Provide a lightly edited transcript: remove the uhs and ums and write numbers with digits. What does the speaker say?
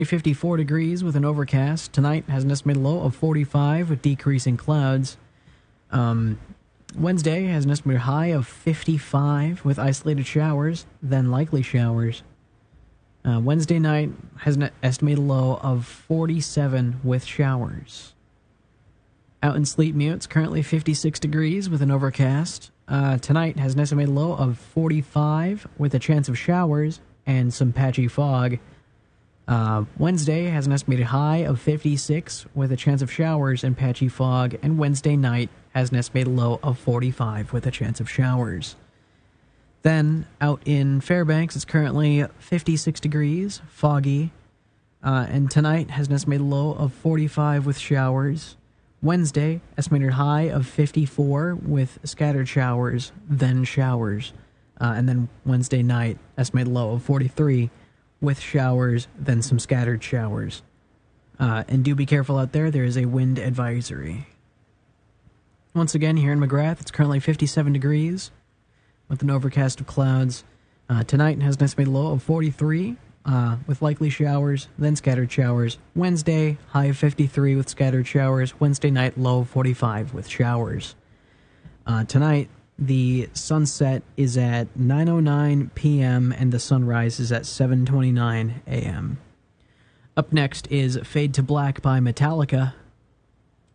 54 degrees with an overcast. Tonight has an estimated low of 45 with decreasing clouds. Wednesday has an estimated high of 55 with isolated showers, then likely showers. Wednesday night has an estimated low of 47 with showers. Out in Sleep Mute, it's currently 56 degrees with an overcast. Tonight has an estimated low of 45 with a chance of showers and some patchy fog. Wednesday has an estimated high of 56 with a chance of showers and patchy fog, and Wednesday night has an estimated low of 45 with a chance of showers. Then, out in Fairbanks, it's currently 56 degrees, foggy, and tonight has an estimated low of 45 with showers. Wednesday, estimated high of 54 with scattered showers, then showers. And then Wednesday night, estimated low of 43 with showers, then some scattered showers. And do be careful out there, there is a wind advisory. Once again, here in McGrath, it's currently 57 degrees with an overcast of clouds. Tonight has an estimated low of 43 with likely showers, then scattered showers. Wednesday, high of 53 with scattered showers. Wednesday night, low of 45 with showers. Tonight, the sunset is at 9:09 p.m. and the sunrise is at 7:29 a.m. Up next is Fade to Black by Metallica.